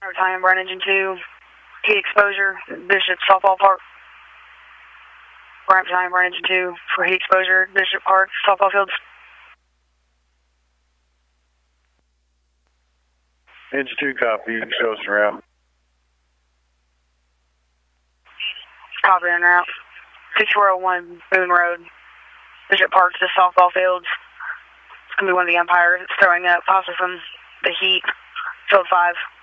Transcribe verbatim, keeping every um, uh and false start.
Time, Brand Engine two, heat exposure, Bishop Softball Park. Ramp time, Brand Engine two for heat exposure, Bishop Park, softball fields. Engine two copy, you can show us around. Copy en route. sixty-four oh one Boone Road, Bishop Park to softball fields. It's going to be one of the umpires that's throwing up, possibly from the heat, field five.